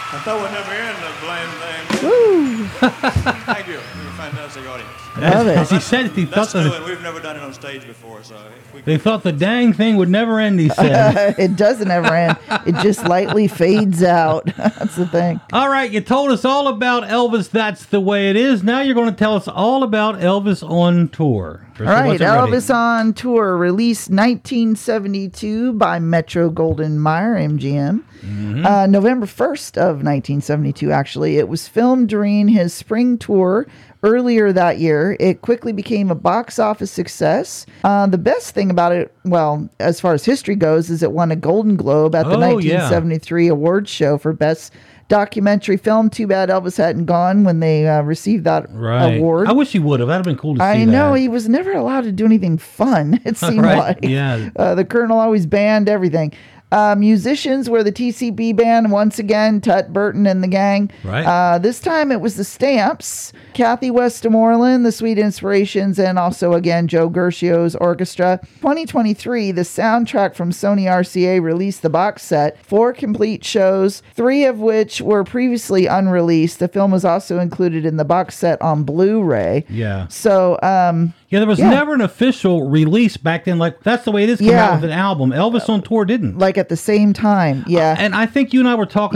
I thought we'd never end the blame thing. Woo! Thank you. You're a fantastic audience. Love it. As he said, That's new, and we've never done it on stage before, so if we they thought the dang thing would never end, he said. It doesn't ever end. It just lightly fades out. That's the thing. All right, you told us all about Elvis, That's the Way It Is. Now you're going to tell us all about Elvis on tour. All right, Elvis on Tour, released 1972 by Metro Goldwyn Mayer, MGM. November 1st of 1972, actually. It was filmed during his spring tour earlier that year. It quickly became a box office success. The best thing about it, well, as far as history goes, is it won a Golden Globe at the 1973 awards show for Best Documentary Film. Too bad Elvis hadn't gone when they received that award. I wish he would have. That'd have been cool to see. I know. He was never allowed to do anything fun, it seemed like. Yeah. The Colonel always banned everything. Musicians were the TCB band, once again, Tut Burton and the gang. Right. This time it was the Stamps, Kathy Westmoreland, the Sweet Inspirations, and also, again, Joe Gershio's orchestra. 2023, the soundtrack from Sony RCA released the box set, 4 complete shows, 3 of which were previously unreleased. The film was also included in the box set on Blu-ray. Yeah. So, yeah, there was never an official release back then. Like, That's the Way It Is came out with an album. Elvis on Tour didn't. Like at the same time, yeah. And I think you and I were talking